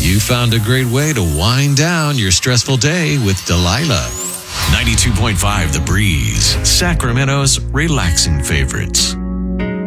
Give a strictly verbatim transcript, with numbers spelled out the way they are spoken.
You found a great way to wind down your stressful day with Delilah. ninety-two point five The Breeze, Sacramento's relaxing favorites.